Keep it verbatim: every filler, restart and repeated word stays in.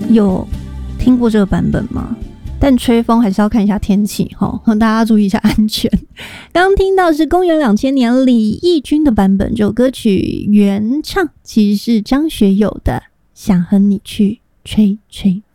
有听过这个版本吗？但吹风还是要看一下天气齁，大家注意一下安全。刚刚听到是公元两千年李翊君的版本，这首歌曲原唱其实是张学友的《想和你去吹吹